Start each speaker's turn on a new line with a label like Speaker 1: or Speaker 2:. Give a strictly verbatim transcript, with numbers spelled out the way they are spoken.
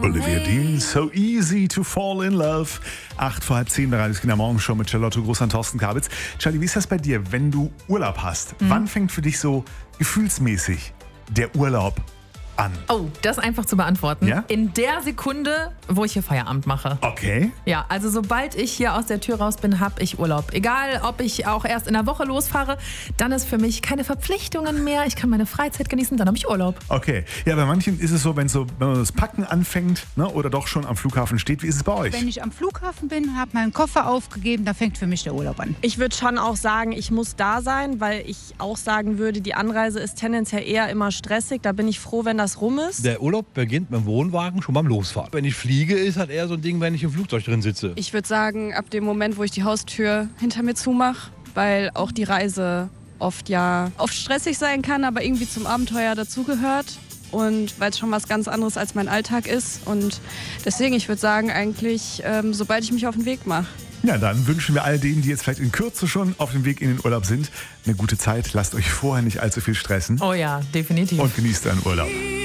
Speaker 1: Olivia Dean, So Easy to Fall in Love. Acht vor halb zehn, der Radio Kinder Morgenshow mit Charlotte Groß und Thorsten Kabitz. Charlie, wie ist das bei dir, wenn du Urlaub hast? Mhm. Wann fängt für dich so gefühlsmäßig der Urlaub an?
Speaker 2: Oh, das einfach zu beantworten.
Speaker 1: Ja?
Speaker 2: In der Sekunde, wo ich hier Feierabend mache.
Speaker 1: Okay.
Speaker 2: Ja, also sobald ich hier aus der Tür raus bin, habe ich Urlaub. Egal, ob ich auch erst in der Woche losfahre, dann ist für mich keine Verpflichtungen mehr. Ich kann meine Freizeit genießen, dann habe ich Urlaub.
Speaker 1: Okay. Ja, bei manchen ist es so, wenn, so, wenn man das Packen anfängt, ne, oder doch schon am Flughafen steht. Wie ist es bei euch?
Speaker 3: Wenn ich am Flughafen bin, habe meinen Koffer aufgegeben, da fängt für mich der Urlaub an.
Speaker 4: Ich würde schon auch sagen, ich muss da sein, weil ich auch sagen würde, die Anreise ist tendenziell eher immer stressig. Da bin ich froh, wenn das rum ist.
Speaker 5: Der Urlaub beginnt mit dem Wohnwagen schon beim Losfahren. Wenn ich fliege, ist halt eher so ein Ding, wenn ich im Flugzeug drin sitze.
Speaker 6: Ich würde sagen, ab dem Moment, wo ich die Haustür hinter mir zumache, weil auch die Reise oft ja oft stressig sein kann, aber irgendwie zum Abenteuer dazugehört. Und weil es schon was ganz anderes als mein Alltag ist. Und deswegen, ich würde sagen, eigentlich, ähm, sobald ich mich auf den Weg mache.
Speaker 1: Ja, dann wünschen wir all denen, die jetzt vielleicht in Kürze schon auf dem Weg in den Urlaub sind, eine gute Zeit. Lasst euch vorher nicht allzu viel stressen.
Speaker 2: Oh ja, definitiv.
Speaker 1: Und genießt euren Urlaub.